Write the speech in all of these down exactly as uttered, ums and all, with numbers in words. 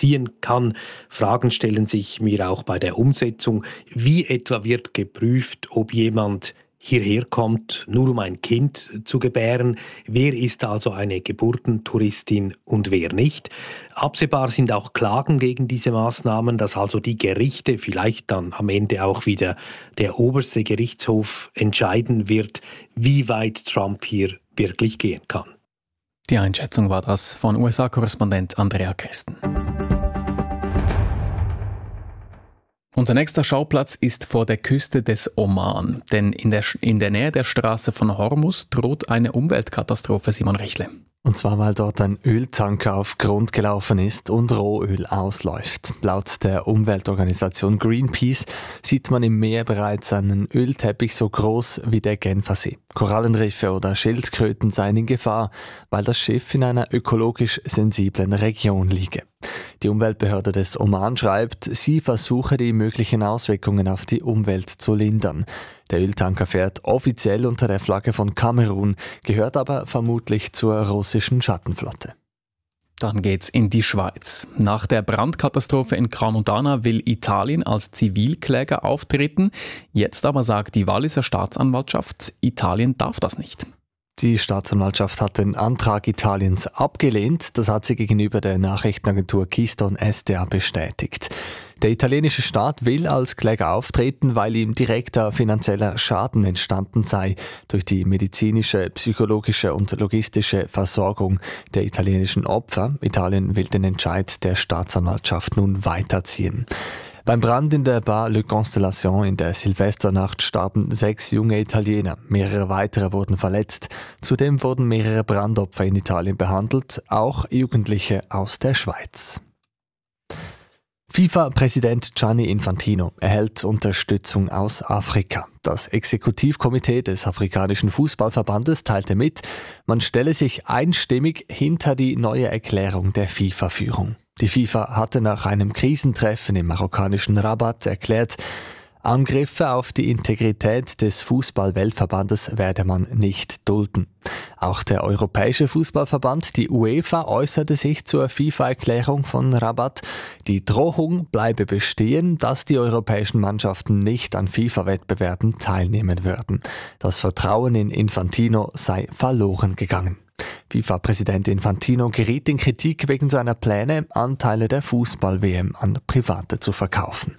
ziehen kann. Fragen stellen sich mir auch bei der Umsetzung. Wie etwa wird geprüft, ob jemand hierher kommt, nur um ein Kind zu gebären? Wer ist also eine Geburtentouristin und wer nicht? Absehbar sind auch Klagen gegen diese Maßnahmen, dass also die Gerichte, vielleicht dann am Ende auch wieder der oberste Gerichtshof entscheiden wird, wie weit Trump hier wirklich gehen kann. Die Einschätzung war das von U S A-Korrespondent Andrea Christen. Unser nächster Schauplatz ist vor der Küste des Oman, denn in der, in der Nähe der Straße von Hormuz droht eine Umweltkatastrophe, Simon Richle. Und zwar, weil dort ein Öltanker auf Grund gelaufen ist und Rohöl ausläuft. Laut der Umweltorganisation Greenpeace sieht man im Meer bereits einen Ölteppich so groß wie der Genfersee. Korallenriffe oder Schildkröten seien in Gefahr, weil das Schiff in einer ökologisch sensiblen Region liege. Die Umweltbehörde des Oman schreibt, sie versuche die möglichen Auswirkungen auf die Umwelt zu lindern. Der Öltanker fährt offiziell unter der Flagge von Kamerun, gehört aber vermutlich zur russischen Schattenflotte. Dann geht's in die Schweiz. Nach der Brandkatastrophe in Crans-Montana will Italien als Zivilkläger auftreten. Jetzt aber sagt die Walliser Staatsanwaltschaft, Italien darf das nicht. Die Staatsanwaltschaft hat den Antrag Italiens abgelehnt. Das hat sie gegenüber der Nachrichtenagentur Keystone S D A bestätigt. Der italienische Staat will als Kläger auftreten, weil ihm direkter finanzieller Schaden entstanden sei durch die medizinische, psychologische und logistische Versorgung der italienischen Opfer. Italien will den Entscheid der Staatsanwaltschaft nun weiterziehen. Beim Brand in der Bar Le Constellation in der Silvesternacht starben sechs junge Italiener. Mehrere weitere wurden verletzt. Zudem wurden mehrere Brandopfer in Italien behandelt, auch Jugendliche aus der Schweiz. FIFA-Präsident Gianni Infantino erhält Unterstützung aus Afrika. Das Exekutivkomitee des Afrikanischen Fußballverbandes teilte mit, man stelle sich einstimmig hinter die neue Erklärung der FIFA-Führung. Die FIFA hatte nach einem Krisentreffen im marokkanischen Rabat erklärt, Angriffe auf die Integrität des Fußball-Weltverbandes werde man nicht dulden. Auch der Europäische Fußballverband, die UEFA, äußerte sich zur FIFA-Erklärung von Rabat. Die Drohung bleibe bestehen, dass die europäischen Mannschaften nicht an FIFA-Wettbewerben teilnehmen würden. Das Vertrauen in Infantino sei verloren gegangen. FIFA-Präsident Infantino geriet in Kritik wegen seiner Pläne, Anteile der Fußball-W M an Private zu verkaufen.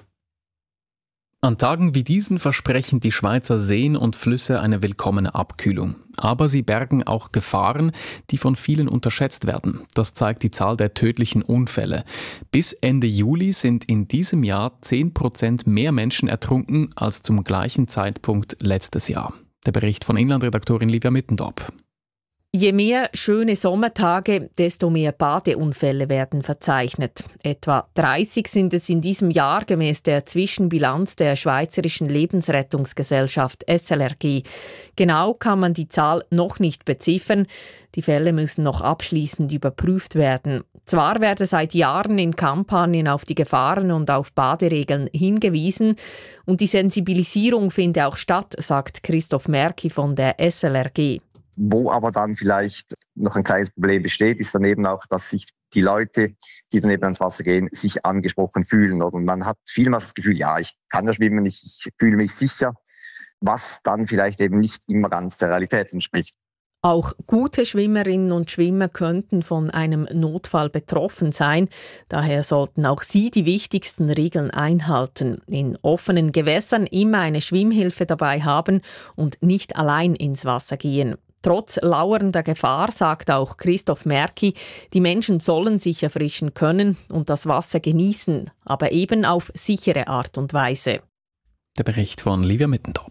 An Tagen wie diesen versprechen die Schweizer Seen und Flüsse eine willkommene Abkühlung. Aber sie bergen auch Gefahren, die von vielen unterschätzt werden. Das zeigt die Zahl der tödlichen Unfälle. Bis Ende Juli sind in diesem Jahr zehn Prozent mehr Menschen ertrunken als zum gleichen Zeitpunkt letztes Jahr. Der Bericht von Inlandredaktorin Livia Mittendorp. Je mehr schöne Sommertage, desto mehr Badeunfälle werden verzeichnet. Etwa dreißig sind es in diesem Jahr gemäß der Zwischenbilanz der Schweizerischen Lebensrettungsgesellschaft S L R G. Genau kann man die Zahl noch nicht beziffern. Die Fälle müssen noch abschließend überprüft werden. Zwar werde seit Jahren in Kampagnen auf die Gefahren und auf Baderegeln hingewiesen und die Sensibilisierung finde auch statt, sagt Christoph Merki von der S L R G. Wo aber dann vielleicht noch ein kleines Problem besteht, ist dann eben auch, dass sich die Leute, die dann eben ans Wasser gehen, sich angesprochen fühlen. Und man hat vielmals das Gefühl, ja, ich kann ja schwimmen, ich, ich fühle mich sicher, was dann vielleicht eben nicht immer ganz der Realität entspricht. Auch gute Schwimmerinnen und Schwimmer könnten von einem Notfall betroffen sein. Daher sollten auch sie die wichtigsten Regeln einhalten. In offenen Gewässern immer eine Schwimmhilfe dabei haben und nicht allein ins Wasser gehen. Trotz lauernder Gefahr, sagt auch Christoph Merki, die Menschen sollen sich erfrischen können und das Wasser genießen, aber eben auf sichere Art und Weise. Der Bericht von Livia Mittendorp.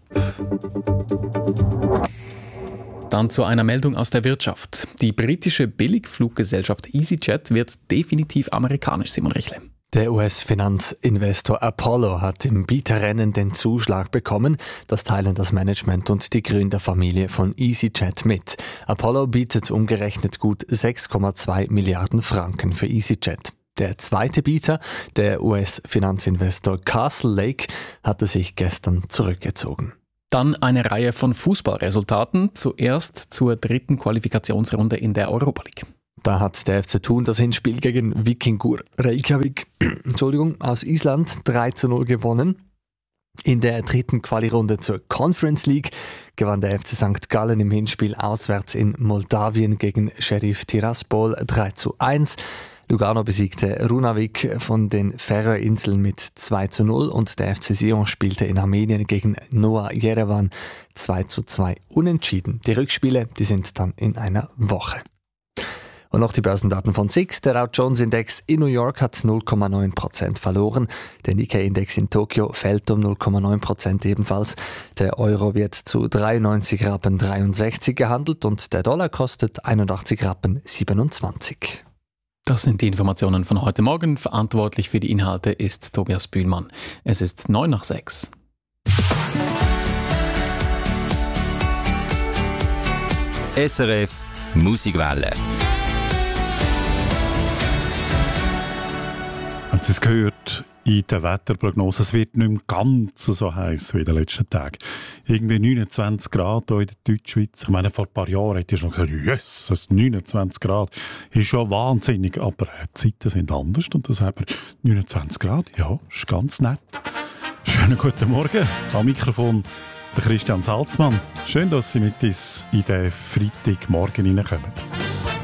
Dann zu einer Meldung aus der Wirtschaft. Die britische Billigfluggesellschaft EasyJet wird definitiv amerikanisch, Simon Richle. Der U S-Finanzinvestor Apollo hat im Bieterrennen den Zuschlag bekommen. Das teilen das Management und die Gründerfamilie von EasyJet mit. Apollo bietet umgerechnet gut sechs Komma zwei Milliarden Franken für EasyJet. Der zweite Bieter, der U S-Finanzinvestor Castle Lake, hatte sich gestern zurückgezogen. Dann eine Reihe von Fußballresultaten. Zuerst zur dritten Qualifikationsrunde in der Europa League. Da hat der F C Thun das Hinspiel gegen Víkingur Reykjavik Entschuldigung, aus Island drei zu null gewonnen. In der dritten Quali-Runde zur Conference League gewann der F C Sankt Gallen im Hinspiel auswärts in Moldawien gegen Sheriff Tiraspol drei zu eins. Lugano besiegte Runavik von den Färöerinseln mit zwei zu null und der F C Sion spielte in Armenien gegen Noah Yerevan zwei zu zwei unentschieden. Die Rückspiele, die sind dann in einer Woche. Und noch die Börsendaten von S I X. Der Dow Jones Index in New York hat null Komma neun Prozent verloren. Der Nikkei-Index in Tokio fällt um null Komma neun Prozent ebenfalls. Der Euro wird zu dreiundneunzig Rappen dreiundsechzig gehandelt und der Dollar kostet einundachtzig Rappen siebenundzwanzig. Das sind die Informationen von heute Morgen. Verantwortlich für die Inhalte ist Tobias Bühlmann. Es ist neun nach sechs. S R F Musikwelle. Haben Sie es gehört in der Wetterprognose? Es wird nicht mehr ganz so heiß wie in den letzten Tagen. Irgendwie neunundzwanzig Grad hier in der Deutschschweiz. Ich meine, vor ein paar Jahren hätte ich schon gesagt, yes, das neunundzwanzig Grad ist schon wahnsinnig. Aber die Zeiten sind anders und das haben wir neunundzwanzig Grad. Ja, ist ganz nett. Schönen guten Morgen. Am Mikrofon der Christian Salzmann. Schön, dass Sie mit uns in den Freitagmorgen reinkommen.